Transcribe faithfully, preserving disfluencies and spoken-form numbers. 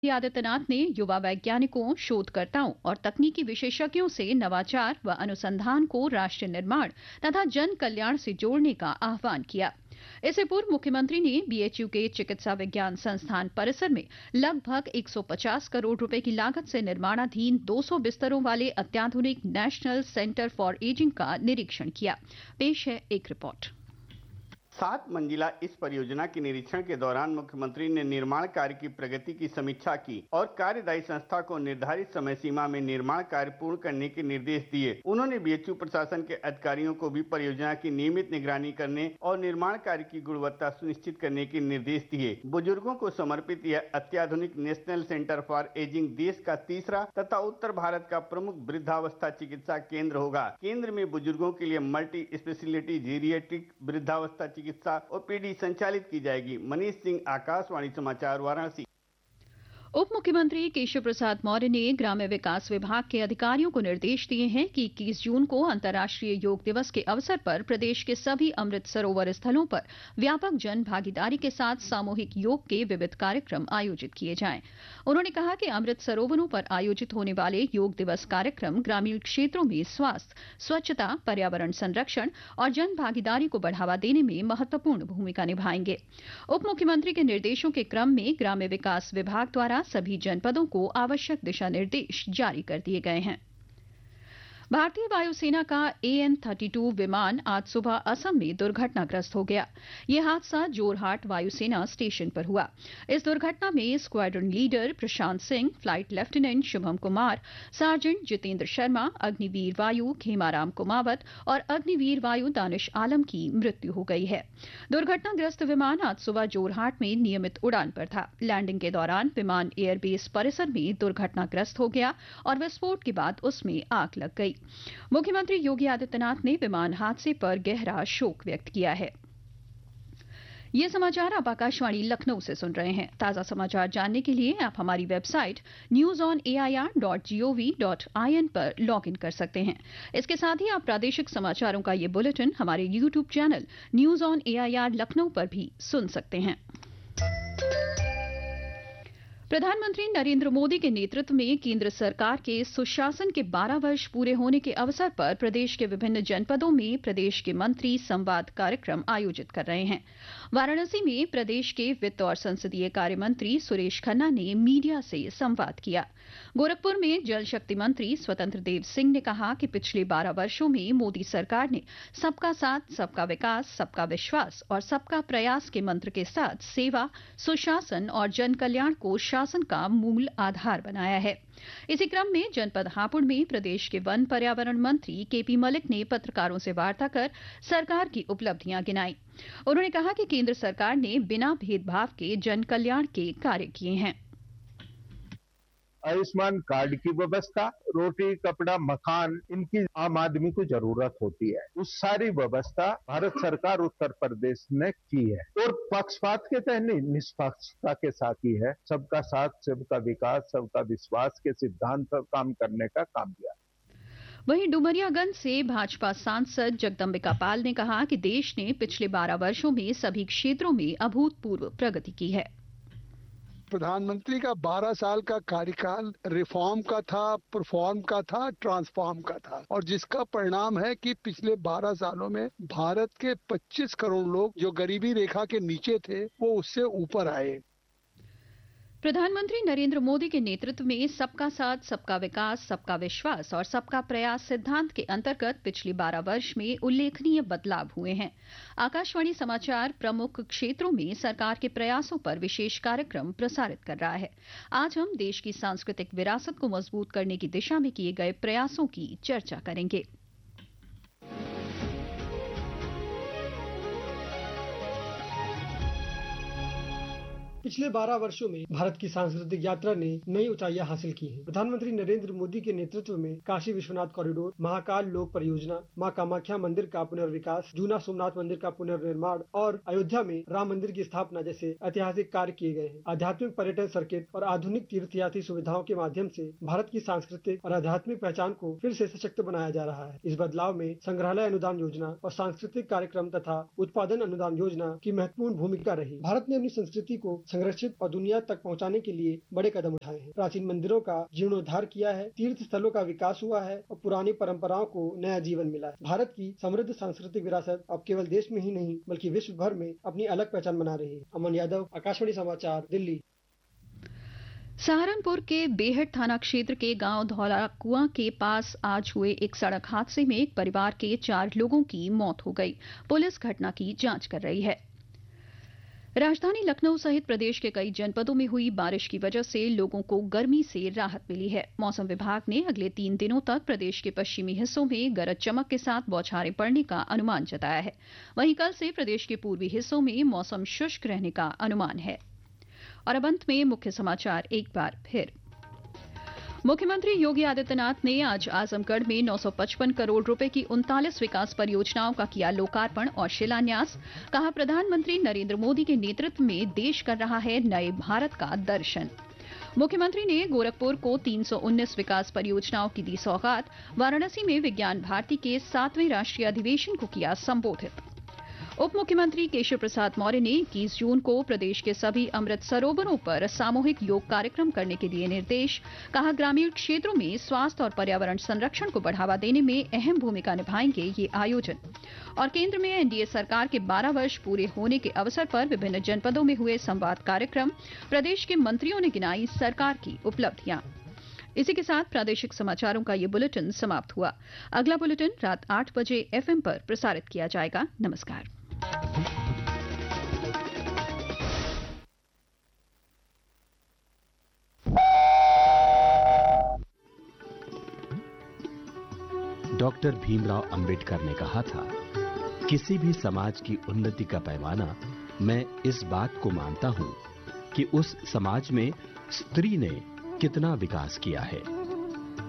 आदित्यनाथ ने युवा वैज्ञानिकों, शोधकर्ताओं और तकनीकी विशेषज्ञों से नवाचार व अनुसंधान को राष्ट्र निर्माण तथा जन कल्याण से जोड़ने का आह्वान किया। इससे पूर्व मुख्यमंत्री ने बीएचयू के चिकित्सा विज्ञान संस्थान परिसर में लगभग एक सौ पचास करोड़ रुपए की लागत से निर्माणाधीन दो सौ बिस्तरों वाले अत्याधुनिक नेशनल सेंटर फॉर एजिंग का निरीक्षण किया। पेश है एक रिपोर्ट। सात मंजिला इस परियोजना के निरीक्षण के दौरान मुख्यमंत्री ने निर्माण कार्य की प्रगति की समीक्षा की और कार्यदायी संस्था को निर्धारित समय सीमा में निर्माण कार्य पूर्ण करने के निर्देश दिए। उन्होंने बीएचयू प्रशासन के अधिकारियों को भी परियोजना की नियमित निगरानी करने और निर्माण कार्य की गुणवत्ता सुनिश्चित करने के निर्देश दिए। बुजुर्गों को समर्पित यह अत्याधुनिक नेशनल सेंटर फॉर एजिंग देश का तीसरा तथा उत्तर भारत का प्रमुख वृद्धावस्था चिकित्सा केंद्र होगा। केंद्र में बुजुर्गों के लिए मल्टी स्पेशलिटी जीरियाट्रिक वृद्धावस्था चिकित्सा ओपीडी संचालित की जाएगी। मनीष सिंह, आकाशवाणी समाचार, वाराणसी। उप मुख्यमंत्री केशव प्रसाद मौर्य ने ग्राम्य विकास विभाग के अधिकारियों को निर्देश दिए हैं कि इक्कीस जून को अंतर्राष्ट्रीय योग दिवस के अवसर पर प्रदेश के सभी अमृत सरोवर स्थलों पर व्यापक जन भागीदारी के साथ सामूहिक योग के विविध कार्यक्रम आयोजित किए जाएं। उन्होंने कहा कि अमृत सरोवरों पर आयोजित होने वाले योग दिवस कार्यक्रम ग्रामीण क्षेत्रों में स्वास्थ्य, स्वच्छता, पर्यावरण संरक्षण और जन भागीदारी को बढ़ावा देने में महत्वपूर्ण भूमिका निभाएंगे। उप मुख्यमंत्री के निर्देशों के क्रम में ग्राम्य विकास विभाग द्वारा सभी जनपदों को आवश्यक दिशा निर्देश जारी कर दिए गए हैं। भारतीय वायुसेना का ए एन थर्टी टू विमान आज सुबह असम में दुर्घटनाग्रस्त हो गया। यह हादसा जोरहाट वायुसेना स्टेशन पर हुआ। इस दुर्घटना में squadron leader Prashant Singh, flight lieutenant Shubham Kumar, sergeant Jitendra Sharma, Agniveer वायु खेमाराम कुमावत और अग्निवीर वायु दानिश आलम की मृत्यु हो गई है। दुर्घटनाग्रस्त विमान आज सुबह जोरहाट में नियमित उड़ान पर था। लैंडिंग के दौरान विमान एयरबेस परिसर में दुर्घटनाग्रस्त हो गया और विस्फोट के बाद उसमें आग लग गई। मुख्यमंत्री योगी आदित्यनाथ ने विमान हादसे पर गहरा शोक व्यक्त किया है। ये समाचार आप आकाशवाणी लखनऊ से सुन रहे हैं। ताजा समाचार जानने के लिए आप हमारी website news on A I R dot G O V dot I N पर लॉग इन कर सकते हैं। इसके साथ ही आप प्रादेशिक समाचारों का ये बुलेटिन हमारे YouTube channel news on A I R Lucknow पर भी सुन सकते हैं। प्रधानमंत्री नरेंद्र मोदी के नेतृत्व में केंद्र सरकार के सुशासन के बारह वर्ष पूरे होने के अवसर पर प्रदेश के विभिन्न जनपदों में प्रदेश के मंत्री संवाद कार्यक्रम आयोजित कर रहे हैं। वाराणसी में प्रदेश के वित्त और संसदीय कार्य मंत्री सुरेश खन्ना ने मीडिया से संवाद किया। गोरखपुर में जल शक्ति मंत्री स्वतंत्र देव सिंह ने कहा कि पिछले बारह वर्षों में मोदी सरकार ने सबका साथ, सबका विकास, सबका विश्वास और सबका प्रयास के मंत्र के साथ सेवा, सुशासन और जन कल्याण को शासन का मूल आधार बनाया है। इसी क्रम में जनपद हापुड़ में प्रदेश के वन पर्यावरण मंत्री केपी मलिक ने पत्रकारों से वार्ता कर सरकार की उपलब्धियां गिनाई। उन्होंने कहा कि केंद्र सरकार ने बिना भेदभाव के जन कल्याण के कार्य किए हैं। आयुष्मान कार्ड की व्यवस्था, रोटी, कपड़ा, मकान, इनकी आम आदमी को जरूरत होती है। उस सारी व्यवस्था भारत सरकार उत्तर प्रदेश ने की है और पक्षपात के तहत नहीं, निष्पक्षता के साथ ही है। सबका साथ, सबका विकास, सबका विश्वास के सिद्धांत पर काम करने का काम किया। वहीं डुमरियागंज से भाजपा सांसद जगदम्बिका पाल ने कहा कि देश ने पिछले बारह वर्षों में सभी क्षेत्रों में अभूतपूर्व प्रगति की है। प्रधानमंत्री का बारह साल का कार्यकाल रिफॉर्म का था, परफॉर्म का था, ट्रांसफॉर्म का था और जिसका परिणाम है कि पिछले बारह सालों में भारत के पच्चीस करोड़ लोग जो गरीबी रेखा के नीचे थे वो उससे ऊपर आए। प्रधानमंत्री नरेंद्र मोदी के नेतृत्व में सबका साथ, सबका विकास, सबका विश्वास और सबका प्रयास सिद्धांत के अंतर्गत पिछले बारह वर्ष में उल्लेखनीय बदलाव हुए हैं। आकाशवाणी समाचार प्रमुख क्षेत्रों में सरकार के प्रयासों पर विशेष कार्यक्रम प्रसारित कर रहा है। आज हम देश की सांस्कृतिक विरासत को मजबूत करने की दिशा में किए गए प्रयासों की चर्चा करेंगे। पिछले बारह वर्षों में भारत की सांस्कृतिक यात्रा ने नई ऊंचाइयां हासिल की हैं। प्रधानमंत्री नरेंद्र मोदी के नेतृत्व में काशी विश्वनाथ कॉरिडोर, महाकाल लोक परियोजना, मां कामाख्या मंदिर का पुनर्विकास, जूना सोमनाथ मंदिर का पुनर्निर्माण और अयोध्या में राम मंदिर की स्थापना जैसे ऐतिहासिक कार्य किए गए हैं। आध्यात्मिक पर्यटन सर्किट और आधुनिक तीर्थयात्री सुविधाओं के माध्यम से भारत की सांस्कृतिक और आध्यात्मिक पहचान को फिर से सशक्त बनाया जा रहा है। इस बदलाव में संग्रहालय अनुदान योजना और सांस्कृतिक कार्यक्रम तथा उत्पादन अनुदान योजना की महत्वपूर्ण भूमिका रही। भारत ने अपनी संस्कृति को संरक्षित और दुनिया तक पहुंचाने के लिए बड़े कदम उठाए हैं। प्राचीन मंदिरों का जीर्णोद्धार किया है, तीर्थ स्थलों का विकास हुआ है और पुरानी परंपराओं को नया जीवन मिला है। भारत की समृद्ध सांस्कृतिक विरासत अब केवल देश में ही नहीं बल्कि विश्व भर में अपनी अलग पहचान बना रही है। अमन यादव, आकाशवाणी समाचार, दिल्ली। सहारनपुर के बेहट थाना क्षेत्र के गांव धौला कुआं के पास आज हुए एक सड़क हादसे में एक परिवार के चार लोगों की मौत हो गई। पुलिस घटना की जांच कर रही है। राजधानी लखनऊ सहित प्रदेश के कई जनपदों में हुई बारिश की वजह से लोगों को गर्मी से राहत मिली है। मौसम विभाग ने अगले तीन दिनों तक प्रदेश के पश्चिमी हिस्सों में गरज चमक के साथ बौछारें पड़ने का अनुमान जताया है। वहीं कल से प्रदेश के पूर्वी हिस्सों में मौसम शुष्क रहने का अनुमान है। और अब अंत में मुख्य समाचार एक बार फिर। मुख्यमंत्री योगी आदित्यनाथ ने आज आजमगढ़ में नौ सौ पचपन करोड़ रुपए की उनतालीस विकास परियोजनाओं का किया लोकार्पण और शिलान्यास। कहा, प्रधानमंत्री नरेंद्र मोदी के नेतृत्व में देश कर रहा है नए भारत का दर्शन। मुख्यमंत्री ने गोरखपुर को तीन सौ उन्नीस विकास परियोजनाओं की दी सौगात। वाराणसी में विज्ञान भारती के सातवें राष्ट्रीय अधिवेशन को किया संबोधित। उप मुख्यमंत्री केशव प्रसाद मौर्य ने इक्कीस जून को प्रदेश के सभी अमृत सरोवरों पर सामूहिक योग कार्यक्रम करने के दिए निर्देश। कहा, ग्रामीण क्षेत्रों में स्वास्थ्य और पर्यावरण संरक्षण को बढ़ावा देने में अहम भूमिका निभाएंगे ये आयोजन। और केंद्र में एनडीए सरकार के बारह वर्ष पूरे होने के अवसर पर विभिन्न जनपदों में हुए संवाद कार्यक्रम। प्रदेश के मंत्रियों ने गिनाई सरकार की उपलब्धियां। इसी के साथ प्रादेशिक समाचारों का ये बुलेटिन समाप्त हुआ। अगला बुलेटिन रात आठ बजे एफएम पर प्रसारित किया जाएगा। नमस्कार। डॉक्टर भीमराव अंबेडकर ने कहा था, किसी भी समाज की उन्नति का पैमाना मैं इस बात को मानता हूं कि उस समाज में स्त्री ने कितना विकास किया है।